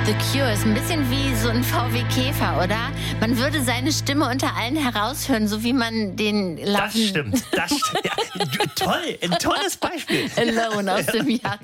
The Cure ist ein bisschen wie so ein VW Käfer, oder? Man würde seine Stimme unter allen heraushören, so wie man den laufenden... Das stimmt. Ja, toll, ein tolles Beispiel. Alone aus dem Jahr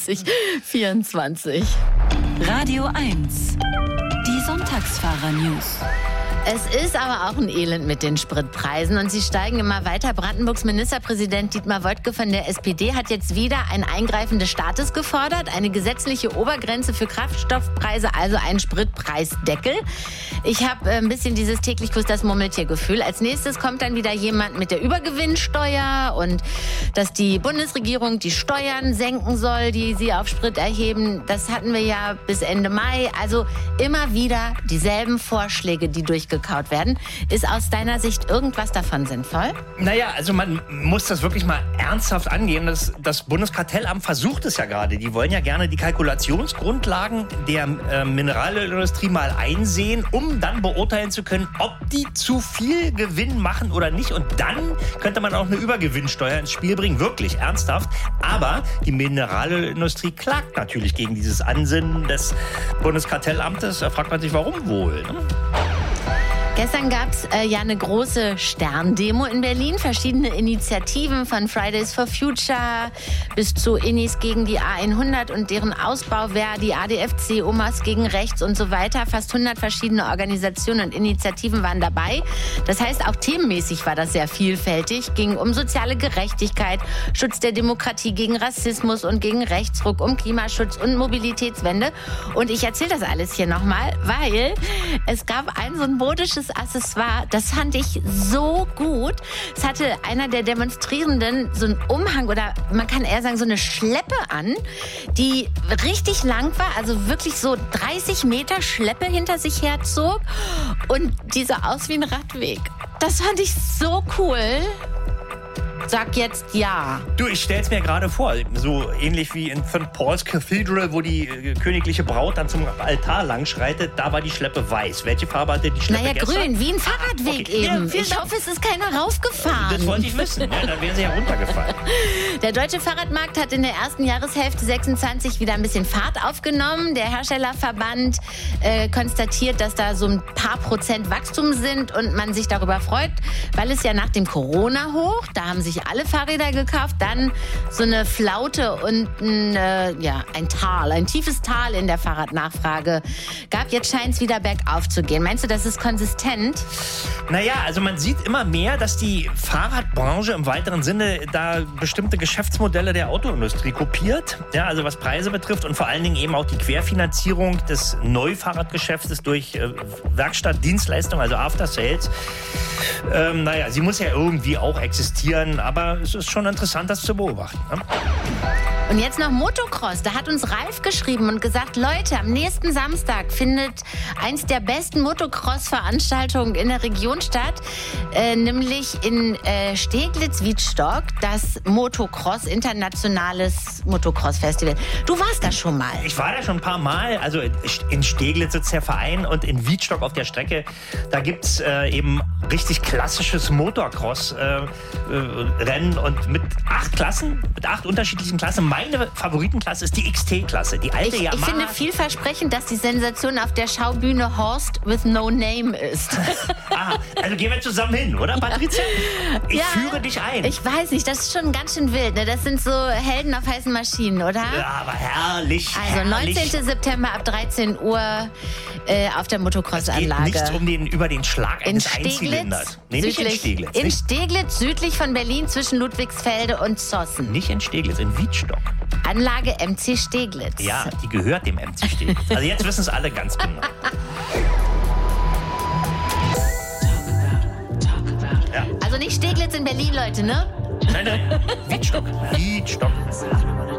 2024. Radio 1. Die Sonntagsfahrer-News. Es ist aber auch ein Elend mit den Spritpreisen und sie steigen immer weiter. Brandenburgs Ministerpräsident Dietmar Woidke von der SPD hat jetzt wieder ein Eingreifen des Staates gefordert. Eine gesetzliche Obergrenze für Kraftstoffpreise, also einen Spritpreisdeckel. Ich habe ein bisschen dieses täglich grüßt das Murmeltier-Gefühl. Als nächstes kommt dann wieder jemand mit der Übergewinnsteuer und dass die Bundesregierung die Steuern senken soll, die sie auf Sprit erheben. Das hatten wir ja bis Ende Mai. Also immer wieder dieselben Vorschläge, die durchgekaut werden. Ist aus deiner Sicht irgendwas davon sinnvoll? Naja, also man muss das wirklich mal ernsthaft angehen. Das Bundeskartellamt versucht es ja gerade. Die wollen ja gerne die Kalkulationsgrundlagen der Mineralölindustrie mal einsehen, um dann beurteilen zu können, ob die zu viel Gewinn machen oder nicht. Und dann könnte man auch eine Übergewinnsteuer ins Spiel bringen. Wirklich, ernsthaft. Aber die Mineralölindustrie klagt natürlich gegen dieses Ansinnen des Bundeskartellamtes. Da fragt man sich, warum wohl? Ne? Gestern gab es ja eine große Sterndemo in Berlin. Verschiedene Initiativen von Fridays for Future bis zu Innis gegen die A100 und deren Ausbau, Verdi, ADFC, Omas gegen Rechts und so weiter. Fast 100 verschiedene Organisationen und Initiativen waren dabei. Das heißt, auch themenmäßig war das sehr vielfältig. Ging um soziale Gerechtigkeit, Schutz der Demokratie gegen Rassismus und gegen Rechtsruck, um Klimaschutz und Mobilitätswende. Und ich erzähle das alles hier nochmal, weil es gab ein so ein modisches Accessoire, das fand ich so gut. Es hatte einer der Demonstrierenden so einen Umhang oder man kann eher sagen so eine Schleppe an, die richtig lang war, also wirklich so 30 Meter Schleppe hinter sich herzog und die sah aus wie ein Radweg. Das fand ich so cool. Sag jetzt ja. Du, ich stell's mir gerade vor, so ähnlich wie in St. Paul's Cathedral, wo die königliche Braut dann zum Altar langschreitet, da war die Schleppe weiß. Welche Farbe hatte die Schleppe gestern? Grün, wie ein Fahrradweg eben. Ja, ich hoffe, es ist keiner raufgefahren. Das wollte ich wissen, ja, dann wäre sie ja runtergefallen. Der deutsche Fahrradmarkt hat in der ersten Jahreshälfte 26 wieder ein bisschen Fahrt aufgenommen. Der Herstellerverband konstatiert, dass da so ein paar Prozent Wachstum sind und man sich darüber freut, weil es ja nach dem Corona-Hoch, da haben sich alle Fahrräder gekauft, dann so eine Flaute und ein tiefes Tal in der Fahrradnachfrage gab. Jetzt scheint es wieder bergauf zu gehen. Meinst du, das ist konsistent? Naja, also man sieht immer mehr, dass die Fahrradbranche im weiteren Sinne da bestimmte Geschäftsmodelle der Autoindustrie kopiert. Ja, also was Preise betrifft und vor allen Dingen eben auch die Querfinanzierung des Neufahrradgeschäftes durch Werkstattdienstleistungen, also After Sales. Sie muss ja irgendwie auch existieren, aber es ist schon interessant, das zu beobachten. Ne? Und jetzt noch Motocross. Da hat uns Ralf geschrieben und gesagt, Leute, am nächsten Samstag findet eins der besten Motocross-Veranstaltungen in der Region statt, nämlich in Steglitz-Wiedstock, das Motocross, internationales Motocross-Festival. Du warst da schon mal. Ich war da schon ein paar Mal. Also in Steglitz sitzt der Verein und in Wiedstock auf der Strecke, da gibt es eben richtig klassisches Motocross-Rennen und mit 8 Klassen, mit 8 unterschiedlichen Klassen. Meine Favoritenklasse ist die XT-Klasse, die alte Yamaha. Ich finde vielversprechend, dass die Sensation auf der Schaubühne Horst with no name ist. Aha, also gehen wir zusammen hin, oder Patricia? Ich führe dich ein. Ich weiß nicht, das ist schon ganz schön wild. Ne? Das sind so Helden auf heißen Maschinen, oder? Ja, aber herrlich. Also 19. September ab 13 Uhr auf der Motocross-Anlage. Es geht nicht über den Schlag eines Einzylinders. Nee, nicht in Steglitz. In Steglitz, südlich von Berlin, zwischen Ludwigsfelde und Zossen. Nicht in Steglitz, in Wiedstock. Anlage MC Steglitz. Ja, die gehört dem MC Steglitz. Also jetzt wissen es alle ganz genau. Ja. Also nicht Steglitz in Berlin, Leute, ne? Nein, Wiedstock.